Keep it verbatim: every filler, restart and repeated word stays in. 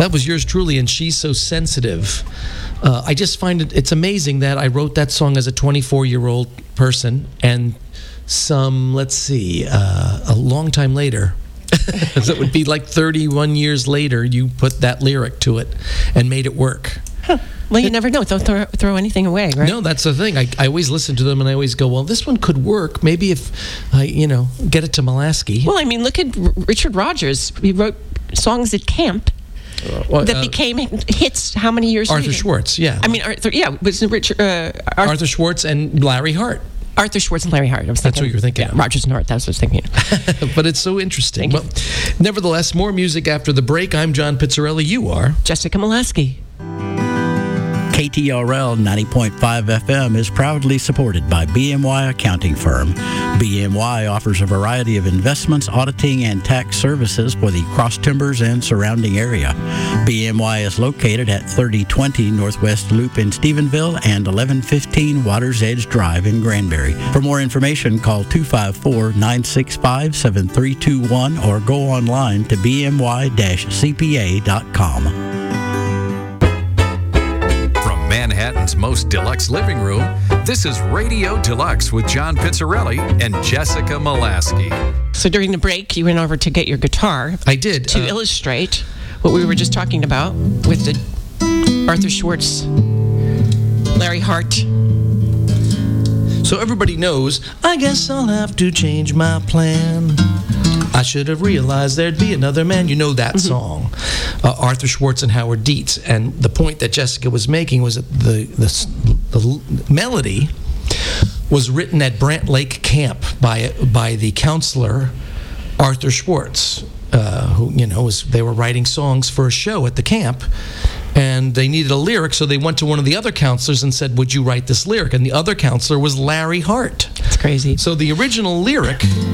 That was yours truly, and She's So Sensitive. Uh, I just find it, it's amazing that I wrote that song as a twenty-four-year-old person, and some, let's see, uh, a long time later, so it would be like thirty-one years later, you put that lyric to it and made it work. Huh. Well, you never know. Don't throw, throw anything away, right? No, that's the thing. I, I always listen to them and I always go, well, this one could work. Maybe if I, you know, get it to Molaskey. Well, I mean, look at R- Richard Rodgers. He wrote songs at camp Uh, well, that uh, became hits how many years Arthur later? Schwartz, yeah. I mean, Arthur, yeah, was it Richard, uh, Arthur, Arthur Schwartz and Larry Hart. Arthur Schwartz and Larry Hart. I was That's thinking, what you were thinking Yeah, of. Rodgers and Hart, that's what I was thinking. But it's so interesting. Thank Well, nevertheless, more music after the break. I'm John Pizzarelli. You are Jessica Molaskey. K T R L ninety point five F M is proudly supported by B M Y Accounting Firm. B M Y offers a variety of investments, auditing, and tax services for the Cross Timbers and surrounding area. B M Y is located at thirty twenty Northwest Loop in Stephenville and eleven fifteen Waters Edge Drive in Granbury. For more information, call two five four, nine six five, seven three two one or go online to b m y dash c p a dot com. Manhattan's most deluxe living room, this is Radio Deluxe with John Pizzarelli and Jessica Molaskey. So during the break, you went over to get your guitar. I did. To uh, illustrate what we were just talking about with the Arthur Schwartz, Larry Hart. So everybody knows, I guess I'll have to change my plan. I should have realized there'd be another man. You know that mm-hmm. song. Uh, Arthur Schwartz and Howard Dietz. And the point that Jessica was making was that the, the, the melody was written at Brant Lake Camp by, by the counselor, Arthur Schwartz, uh, who, you know, was, they were writing songs for a show at the camp. And they needed a lyric, so they went to one of the other counselors and said, would you write this lyric? And the other counselor was Larry Hart. That's crazy. So the original lyric